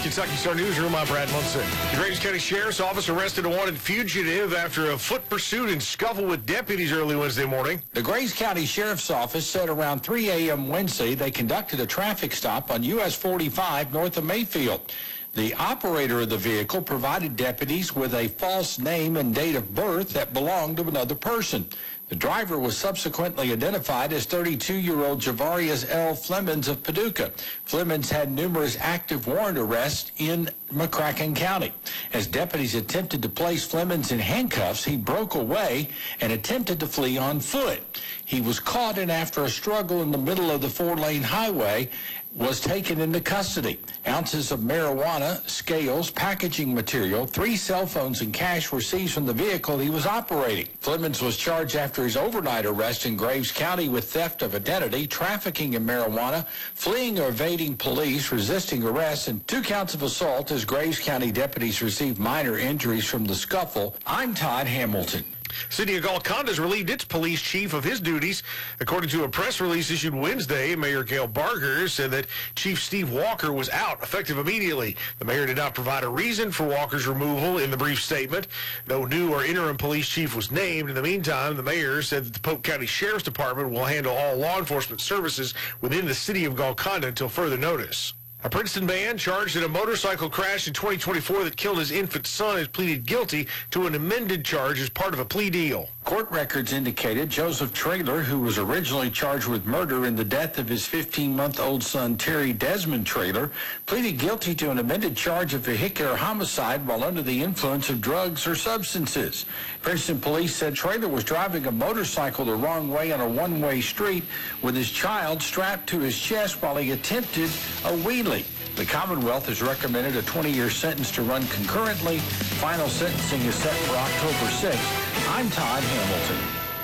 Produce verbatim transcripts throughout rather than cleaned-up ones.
Kentucky Star Newsroom, I'm Brad Munson. The Graves County Sheriff's Office arrested a wanted fugitive after a foot pursuit and scuffle with deputies early Wednesday morning. The Graves County Sheriff's Office said around three a.m. Wednesday they conducted a traffic stop on U S forty-five north of Mayfield. The operator of the vehicle provided deputies with a false name and date of birth that belonged to another person. The driver was subsequently identified as thirty-two-year-old Javarius L. Flemons of Paducah. Flemons had numerous active warrant arrests in McCracken County. As deputies attempted to place Flemons in handcuffs, he broke away and attempted to flee on foot. He was caught, and after a struggle in the middle of the four-lane highway, was taken into custody. Ounces of marijuana, scales, packaging material, three cell phones, and cash were seized from the vehicle he was operating. Flemons was charged after his overnight arrest in Graves County with theft of identity, trafficking in marijuana, fleeing or evading police, resisting arrest, and two counts of assault as Graves County deputies received minor injuries from the scuffle. I'm Todd Hamilton. City of Golconda has relieved its police chief of his duties. According to a press release issued Wednesday, Mayor Gail Barker said that Chief Steve Walker was out effective immediately. The mayor did not provide a reason for Walker's removal in the brief statement. No new or interim police chief was named. In the meantime, the mayor said that the Polk County Sheriff's Department will handle all law enforcement services within the city of Golconda until further notice. A Princeton man charged in a motorcycle crash in twenty twenty-four that killed his infant son has pleaded guilty to an amended charge as part of a plea deal. Court records indicated Joseph Traylor, who was originally charged with murder in the death of his fifteen-month-old son Terry Desmond Traylor, pleaded guilty to an amended charge of vehicular homicide while under the influence of drugs or substances. Princeton police said Traylor was driving a motorcycle the wrong way on a one-way street with his child strapped to his chest while he attempted a wheelie. The Commonwealth has recommended a twenty-year sentence to run concurrently. Final sentencing is set for October sixth. I'm Todd Hamilton.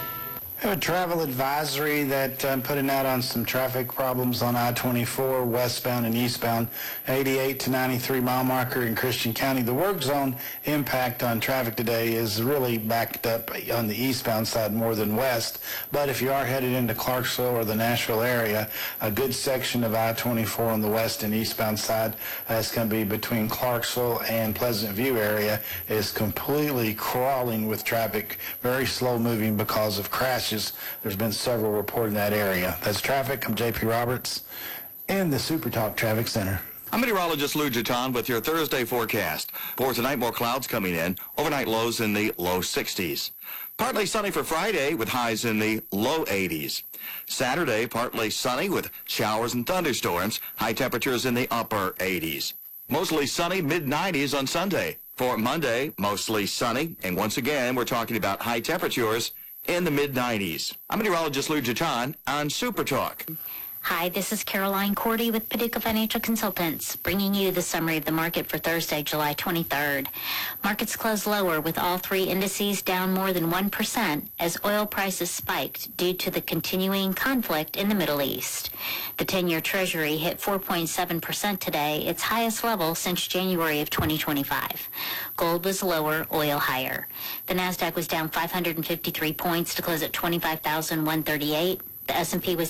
I have a travel advisory that I'm putting out on some traffic problems on I twenty-four, westbound and eastbound, eighty-eight to ninety-three mile marker in Christian County. The work zone impact on traffic today is really backed up on the eastbound side more than west. But if you are headed into Clarksville or the Nashville area, a good section of I twenty-four on the west and eastbound side, that's going to be between Clarksville and Pleasant View area, is completely crawling with traffic, very slow moving because of crashes. There's been several reported in that area. That's traffic. I'm J P Roberts in the Super Talk Traffic Center. I'm meteorologist Lou Jaton with your Thursday forecast. For tonight, more clouds coming in. Overnight lows in the low sixties. Partly sunny for Friday with highs in the low eighties. Saturday, partly sunny with showers and thunderstorms. High temperatures in the upper eighties. Mostly sunny, mid nineties on Sunday. For Monday, mostly sunny. And once again, we're talking about high temperatures in the mid nineties. I'm meteorologist Lou Jaton on Super Talk. Hi, this is Caroline Cordy with Paducah Financial Consultants, bringing you the summary of the market for Thursday, July twenty-third. Markets closed lower with all three indices down more than one percent as oil prices spiked due to the continuing conflict in the Middle East. The ten-year Treasury hit four point seven percent today, its highest level since January of twenty twenty-five. Gold was lower, oil higher. The Nasdaq was down five hundred fifty-three points to close at twenty-five thousand one hundred thirty-eight. The S and P was